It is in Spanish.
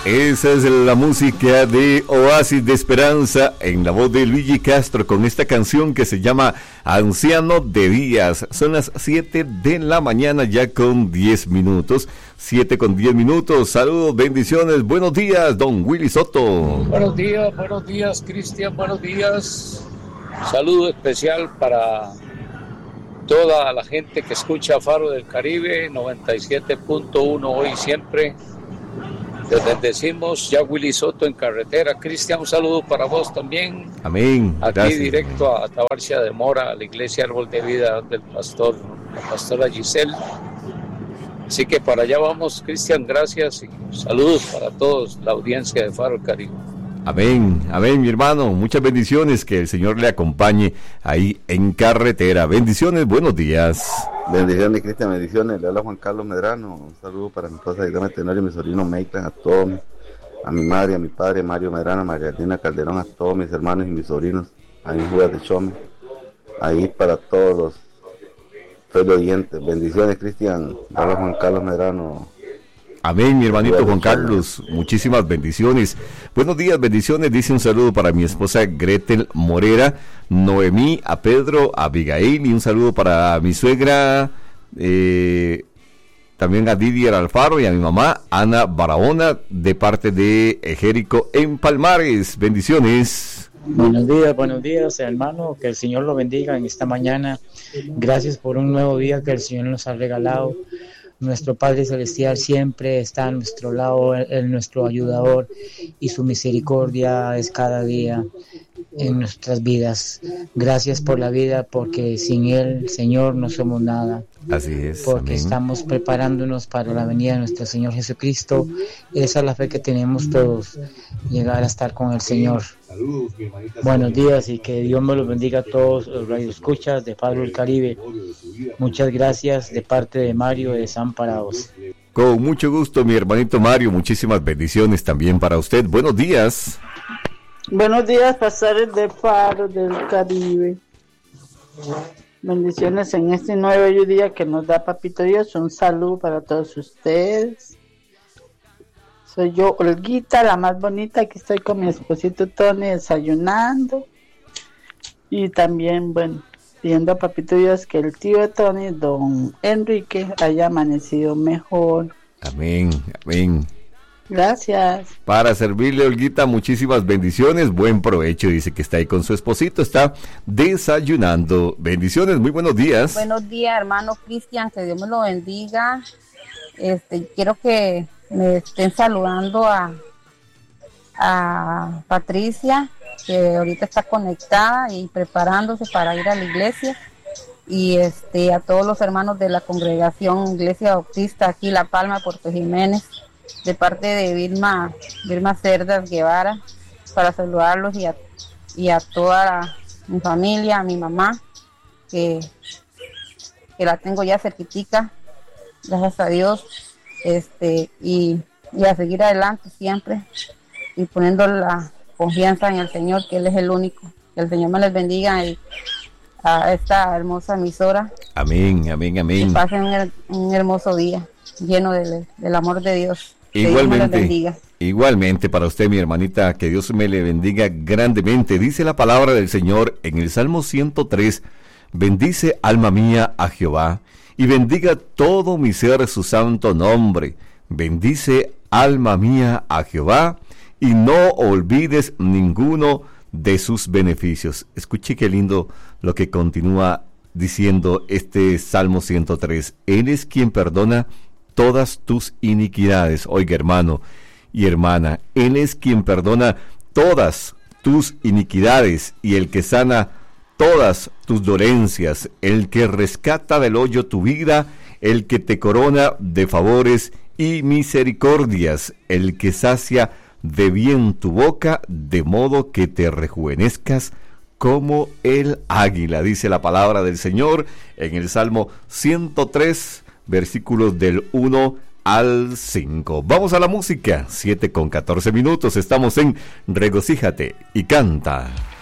Esa es la música de Oasis de Esperanza en la voz de Luigi Castro con esta canción que se llama Anciano de Días. Son las 7 de la mañana ya con 10 minutos. 7 con 10 minutos. Saludos, bendiciones. Buenos días, don Willy Soto. Buenos días, Cristian. Buenos días. Saludo especial para toda la gente que escucha Faro del Caribe, 97.1 hoy siempre. Les bendecimos, ya Willy Soto en carretera. Cristian, un saludo para vos también. Amén. Aquí Gracias, directo amén. a Tabarcia de Mora, a la iglesia Árbol de Vida del pastor, la pastora Giselle. Así que para allá vamos, Cristian, gracias y saludos para todos, la audiencia de Faro del Caribe. Amén, amén, mi hermano. Muchas bendiciones, que el Señor le acompañe ahí en carretera. Bendiciones, buenos días. Bendiciones, Cristian, bendiciones. Le habla Juan Carlos Medrano. Un saludo para mi esposa Aida Tenorio, mi sobrino Meiklan, a todos, a mi madre, a mi padre Mario Medrano, a María Elena Calderón, a todos mis hermanos y mis sobrinos, a mis jugas de Chome, ahí para todos los oyentes. Bendiciones, Cristian. Le habla Juan Carlos Medrano. Amén, mi hermanito Juan Carlos, muchísimas bendiciones. Buenos días, bendiciones. Dice un saludo para mi esposa Gretel Morera, Noemí, a Pedro, a Abigail, y un saludo para mi suegra, también a Didier Alfaro, y a mi mamá Ana Barahona, de parte de Ejérico en Palmares. Bendiciones. Buenos días, hermano, que el Señor lo bendiga en esta mañana. Gracias por un nuevo día que el Señor nos ha regalado. Nuestro Padre Celestial siempre está a nuestro lado, Él nuestro ayudador, y su misericordia es cada día en nuestras vidas. Gracias por la vida, porque sin Él, Señor, no somos nada. Así es. Porque amén. Estamos preparándonos para la venida de nuestro Señor Jesucristo. Esa es la fe que tenemos todos, llegar a estar con el Señor. Buenos días y que Dios me los bendiga a todos los radioescuchas de Faro del Caribe. Muchas gracias de parte de Mario de Desamparados. Con mucho gusto, mi hermanito Mario, muchísimas bendiciones también para usted. Buenos días. Buenos días, pastores de Faro del Caribe. Bendiciones en este nuevo día que nos da Papito Dios. Un saludo para todos ustedes. Soy yo, Olguita, la más bonita, que estoy con mi esposito Tony desayunando. Y también, bueno, pidiendo a Papito Dios que el tío de Tony, don Enrique, haya amanecido mejor. Amén, amén. Gracias. Para servirle, Olguita, muchísimas bendiciones, buen provecho. Dice que está ahí con su esposito, está desayunando. Bendiciones, muy buenos días. Buenos días, hermano Cristian, que Dios me lo bendiga. Quiero que me estén saludando a Patricia, que ahorita está conectada y preparándose para ir a la iglesia, y a todos los hermanos de la congregación Iglesia Bautista aquí La Palma, Puerto Jiménez, de parte de Vilma Cerdas Guevara, para saludarlos y a toda mi familia, a mi mamá, que la tengo ya cerquitica, gracias a Dios, y a seguir adelante siempre, y poniendo la confianza en el Señor, que Él es el único. Que el Señor me les bendiga y a esta hermosa emisora. Amén, amén, amén. Que pasen un hermoso día, lleno del amor de Dios. Igualmente, igualmente para usted, mi hermanita, que Dios me le bendiga grandemente. Dice la palabra del Señor en el Salmo 103, bendice alma mía a Jehová, y bendiga todo mi ser su santo nombre. Bendice alma mía a Jehová, y no olvides ninguno de sus beneficios. Escuche qué lindo lo que continúa diciendo este Salmo 103. Él es quien perdona todas tus iniquidades. Oiga, hermano y hermana, Él es quien perdona todas tus iniquidades, y el que sana todas tus dolencias, el que rescata del hoyo tu vida, el que te corona de favores y misericordias, el que sacia de bien tu boca, de modo que te rejuvenezcas como el águila. Dice la palabra del Señor en el Salmo 103, versículos del 1 al 5. Vamos a la música, 7 con 14 minutos, estamos en Regocíjate y Canta.